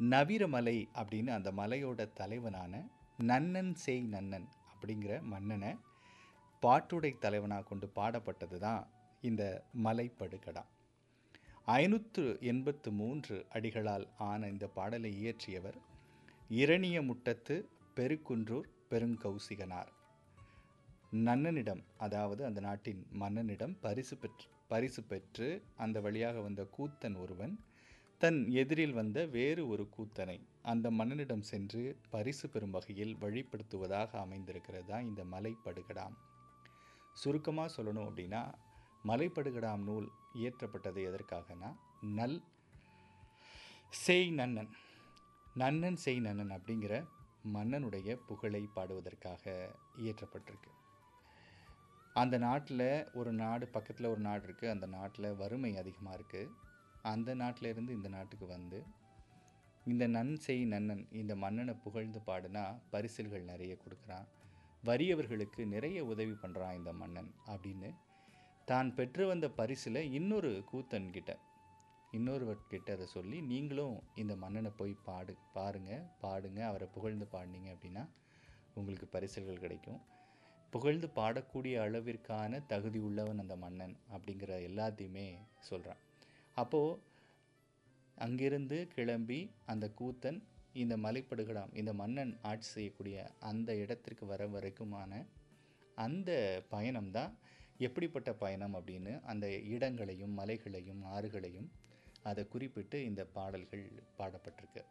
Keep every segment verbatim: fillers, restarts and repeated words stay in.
நவிரமலை அப்படின்னு அந்த மலையோட தலைவனான நன்னன் சேய் நன்னன் அப்படிங்கிற மன்னனை பாட்டுடை தலைவனாக கொண்டு பாடப்பட்டது தான் இந்த மலைப்படுகடா. ஐநூற்று எண்பத்து மூன்று அடிகளால் ஆன இந்த பாடலை இயற்றியவர் இரணிய முட்டத்து பெருக்குன்றூர் பெருங்கௌசிகனார். நன்னனிடம், அதாவது அந்த நாட்டின் மன்னனிடம் பரிசு பெற்று பரிசு பெற்று அந்த வழியாக வந்த கூத்தன் ஒருவன் தன் எதிரில் வந்த வேறு ஒரு கூத்தனை அந்த மன்னனிடம் சென்று பரிசு பெறும் வகையில் வழிப்படுத்துவதாக அமைந்திருக்கிறது தான் இந்த மலைப்படுகடாம். சுருக்கமாக சொல்லணும் அப்படின்னா, மலைப்படுகடாம் நூல் இயற்றப்பட்டது எதற்காகனா, நல் சேய் நன்னன் நன்னன் சேய் நன்னன் அப்படிங்கிற மன்னனுடைய புகழை பாடுவதற்காக இயற்றப்பட்டிருக்கு. அந்த நாட்டில் ஒரு நாடு பக்கத்தில் ஒரு நாடு இருக்குது. அந்த நாட்டில் வறுமை அதிகமாக இருக்குது. அந்த நாட்டிலேருந்து இந்த நாட்டுக்கு வந்து இந்த நன் செய் நன்னன் இந்த மன்னனை புகழ்ந்து பாடுனா பரிசில்கள் நிறைய கொடுக்குறான், வறியவர்களுக்கு நிறைய உதவி பண்ணுறான் இந்த மன்னன் அப்படின்னு தான் பெற்று வந்த பரிசில் இன்னொரு கூத்தன்கிட்ட இன்னொருவர்கிட்ட அதை சொல்லி, நீங்களும் இந்த மன்னனை போய் பாடு பாருங்கள் பாடுங்க அவரை புகழ்ந்து பாடினீங்க அப்படின்னா உங்களுக்கு பரிசில்கள் கிடைக்கும், புகழ்ந்து பாடக்கூடிய அளவிற்கான தகுதி உள்ளவன் அந்த மன்னன் அப்படிங்கிற எல்லாத்தையுமே சொல்கிறான். அப்போது அங்கிருந்து கிளம்பி அந்த கூத்தன் இந்த மலைப்படுகடாம் இந்த மன்னன் ஆட்சி செய்யக்கூடிய அந்த இடத்திற்கு வர வரைக்குமான அந்த பயணம்தான் எப்படிப்பட்ட பயணம் அப்படின்னு அந்த இடங்களையும் மலைகளையும் ஆறுகளையும் அதை குறிப்பிட்டு இந்த பாடல்கள் பாடப்பட்டிருக்கு.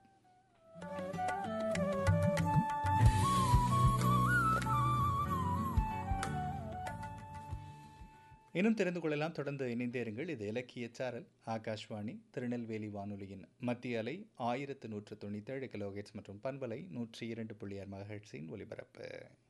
இன்னும் தெரிந்து கொள்ளலாம், தொடர்ந்து இணைந்தே இருங்கள். இது இலக்கிய சாரல், ஆகாஷ்வாணி திருநெல்வேலி வானொலியின் மத்திய அலை ஆயிரத்து நூற்று தொண்ணூற்றி ஏழு கிலோஹெர்ட்ஸ் மற்றும் பண்பலை நூற்றி இரண்டு புள்ளி ஆறு மெகாஹெர்ட்ஸின் ஒலிபரப்பு.